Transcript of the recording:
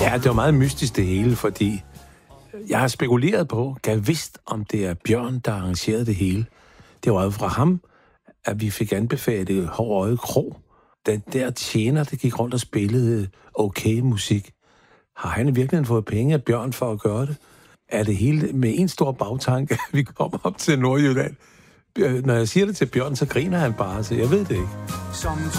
Ja, det var meget mystisk det hele, fordi jeg har spekuleret på, gad vidst, om det er Bjørn, der arrangerede det hele. Det var jo fra ham, at vi fik anbefalet Hårøje Kro. Den der tjener, der gik rundt og spillede okay musik. Har han virkelig fået penge af Bjørn for at gøre det? Er det hele med en stor bagtanke, at vi kommer op til Nordjylland? Når jeg siger det til Bjørn, så griner han bare, så jeg ved det ikke.